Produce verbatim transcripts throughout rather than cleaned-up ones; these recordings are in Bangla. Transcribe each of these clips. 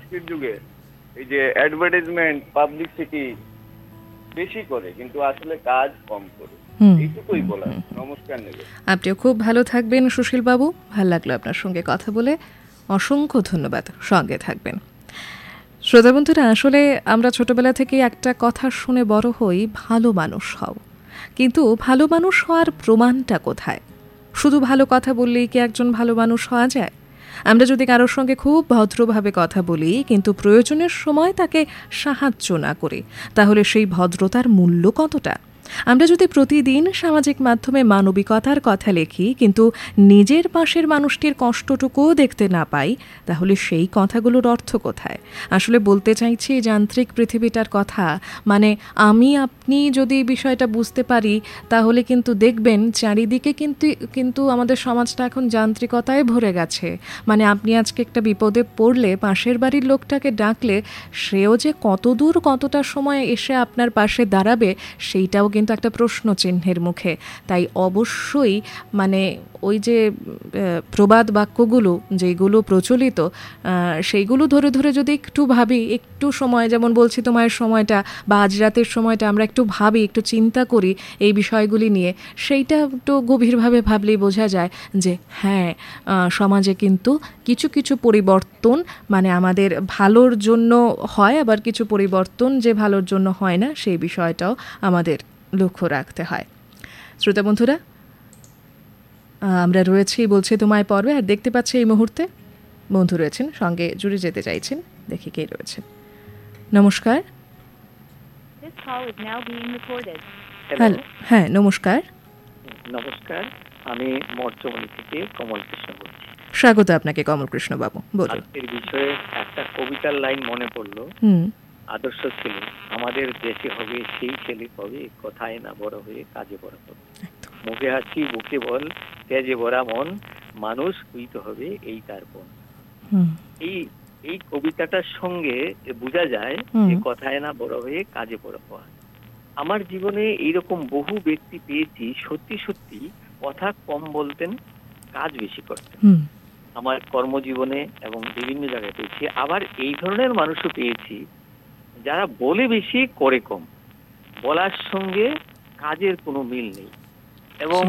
আজকের যুগে এই যে অ্যাডভার্টাইজমেন্ট, পাবলিসিটি বেশি করে, কিন্তু আসলে কাজ কম করে। এইটুকুই বলা। নমস্কার নেবে। আপনিও খুব ভালো থাকবেন সুশীল বাবু, ভালো লাগলো আপনার সঙ্গে কথা বলে, অসংখ্য ধন্যবাদ, সঙ্গে থাকবেন। শ্রোতা বন্ধুরা, আসলে আমরা ছোটবেলা থেকে একটা কথা শুনে বড় হই, ভালো মানুষ হও। কিন্তু ভালো মানুষ হওয়ার প্রমাণটা কোথায়? শুধু ভালো কথা বললেই কি একজন ভালো মানুষ হওয়া যায়? আমরা যদি কারোর সঙ্গে খুব ভদ্রভাবে কথা বলি কিন্তু প্রয়োজনের সময় তাকে সাহায্য না করি, তাহলে সেই ভদ্রতার মূল্য কতটা? আমরা যদি প্রতিদিন সামাজিক মাধ্যমে মানবিকতার কথা লিখি কিন্তু নিজের পাশের মানুষটির কষ্টটুকুও দেখতে না পাই, তাহলে সেই কথাগুলোর অর্থ কোথায়? আসলে বলতে চাইছি যান্ত্রিক পৃথিবীটার কথা। মানে আমি আপনি যদি বিষয়টা বুঝতে পারি, তাহলে কিন্তু দেখবেন চারিদিকে কিন্তু কিন্তু আমাদের সমাজটা এখন যান্ত্রিকতায় ভরে গেছে। মানে আপনি আজকে একটা বিপদে পড়লে পাশের বাড়ির লোকটাকে ডাকলে সেও যে কত দূর কতটা সময় এসে আপনার পাশে দাঁড়াবে, সেইটাও কিন্তু একটা প্রশ্ন চিহ্নের মুখে। তাই অবশ্যই মানে ওই যে প্রবাদ বাক্যগুলো যেগুলো প্রচলিত, সেইগুলো ধরে ধরে যদি একটু ভাবি, একটু সময়, যেমন বলছি তোমার সময়টা বা আজ রাতের সময়টা আমরা একটু ভাবি, একটু চিন্তা করি এই বিষয়গুলি নিয়ে, সেইটা একটু গভীরভাবে ভাবলেই বোঝা যায় যে হ্যাঁ, সমাজে কিন্তু কিছু কিছু পরিবর্তন মানে আমাদের ভালোর জন্য হয়, আবার কিছু পরিবর্তন যে ভালোর জন্য হয় না, সেই বিষয়টাও আমাদের লক্ষ্য রাখতে হয়। শ্রোতা বন্ধুরা, আমরা রয়েছি বলছে তোমায় পর্বে, আর দেখতে পাচ্ছি এই মুহূর্তে বন্ধু রয়েছেন, সঙ্গে জুড়ে যেতে চাইছেন। দেখি কে রয়েছেন। নমস্কার। হ্যালো, হ্যাঁ নমস্কার। নমস্কার, আমি মর্চমণি থেকে কমল কৃষ্ণ বলছি। স্বাগত আপনাকে কমল কৃষ্ণ বাবু, বলুন। এর বিষয়ে একটা কবিতার লাইন মনে পড়লো। হুম আদর্শ ছেলে আমাদের দেশে হবে, সেই ছেলে হবে কথায় না বড় হয়ে কাজে বড় হবে। মুখে হাসি বুকে বল, তেজে ভরা মন, মানুষ হইতে হবে এই তার বোন। এই এই কবিতাটার সঙ্গে বোঝা যায় যে কথায় না বড় হয়ে কাজে বড় হওয়া। আমার জীবনে এইরকম বহু ব্যক্তি পেয়েছি, সত্যি সত্যি কথা কম বলতেন, কাজ বেশি করতেন। আমার কর্মজীবনে এবং বিভিন্ন জায়গায় পেয়েছি। আবার এই ধরনের মানুষও পেয়েছি যারা বলে বেশি করে কম, বলার সঙ্গে কাজের কোনো মিল নেই, এবং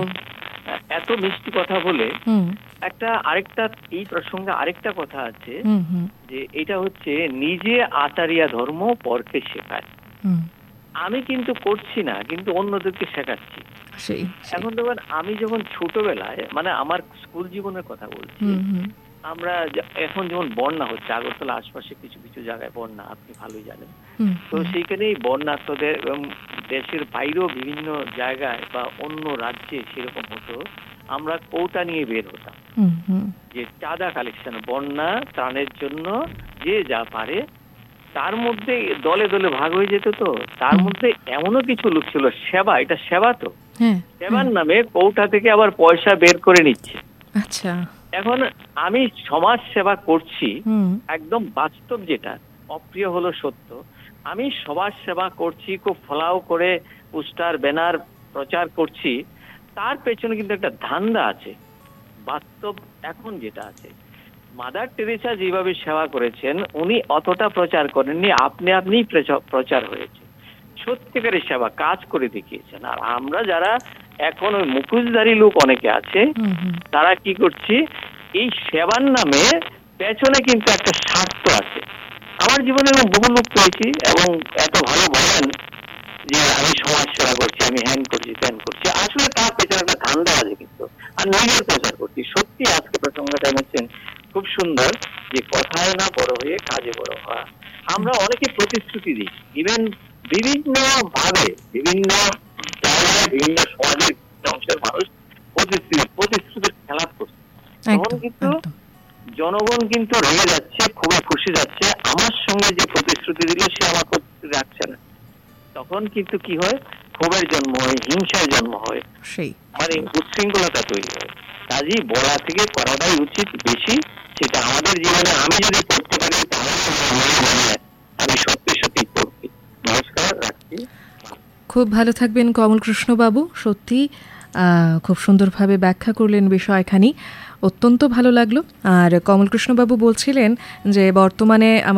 এত মিষ্টি কথা বলে। একটা আরেকটা এই প্রসঙ্গে আরেকটা কথা আছে যে এটা হচ্ছে নিজে আচারিয়া ধর্ম পরকে শেখায়। আমি কিন্তু করছি না, কিন্তু অন্যদেরকে শেখাচ্ছি। এখন দেখবেন, আমি যখন ছোটবেলায়, মানে আমার স্কুল জীবনের কথা বলছি, আমরা এখন যেমন বন্যা হচ্ছে আগরতলা আশপাশে কিছু কিছু জায়গায় বন্যা, আপনি ভালোই জানেন। তো সেইখানেই বন্যার্থদের দেশের বাইরেও বিভিন্ন জায়গায় বা অন্য রাজ্যে সেরকম হতো, আমরা কৌটা নিয়ে বের হতাম যে চাঁদা কালেকশন, বন্যা ত্রাণের জন্য যে যা পারে, তার মধ্যে দলে দলে ভাগ হয়ে যেত। তো তার মধ্যে এমনও কিছু লোক ছিল, সেবা, এটা সেবা তো, সেবার নামে কৌটা থেকে আবার পয়সা বের করে নিচ্ছে। আচ্ছা, এখন আমি সমাজ সেবা করছি, একদম বাস্তব, যেটা অপ্রিয় হলো সত্য, আমি সমাজ সেবা করছি, খুব ফলাও করে পোস্টার ব্যানার প্রচার করছি, তার পেছনে কিন্তু একটা ধান্দা আছে। বাস্তব এখন যেটা আছে, মাদার টেরেসা যেভাবে সেবা করেছেন, উনি অতটা প্রচার করেননি, আপনি আপনি প্রচার হয়েছে, সত্যিকারের সেবা কাজ করে দেখিয়েছেন। আর আমরা যারা এখন ওই মুখোশধারী লোক অনেকে আছে, তারা কি করছি, এই সেবার নামে পেছনে কিন্তু একটা স্বার্থ আছে। আমার জীবনে আমি বহু লোক পেয়েছি এবং এত ভালো বলেন যে আমি সমাজ সেবা করছি, আমি হ্যান করছি, ত্যান করছি, আসলে তার পেছনে একটা ধান্দা আছে কিন্তু, আর নিজের প্রচার করছি। সত্যি আজকে প্রসঙ্গটা এনেছেন খুব সুন্দর, যে কথায় না বড় হয়ে কাজে বড় হওয়া। আমরা অনেকে প্রতিশ্রুতি দিই, ইভেন বিভিন্ন ভাবে বিভিন্ন জায়গায় বিভিন্ন সমাজের অংশের মানুষ প্রতিশ্রুতি প্রতিশ্রুতির খেলাপ করছে, তখন কিন্তু জনগণ কিন্তু রেগে যাচ্ছে, খুবই খুশি যাচ্ছে, আমার সঙ্গে যে প্রতিশ্রুতি দিল সে আমার প্রতিশ্রুতি রাখছে না। তখন কিন্তু কি হয়, ক্ষোভের জন্ম হয়, হিংসার জন্ম হয়, মানে উচ্ছৃঙ্খলতা তৈরি হয়। কাজেই বলা থেকে করাটাই উচিত বেশি, সেটা আমাদের জীবনে আমি যদি করতে পারি তাহলে আমি সত্যি সত্যি করছি। নমস্কার, রাখছি। খুব ভালো থাকবেন কমল কৃষ্ণ বাবু, সত্যি খুব সুন্দরভাবে ব্যাখ্যা করলেন বিষয়খানি, অত্যন্ত ভালো লাগলো। আর কমল কৃষ্ণ বাবু বলছিলেন যে বর্তমানে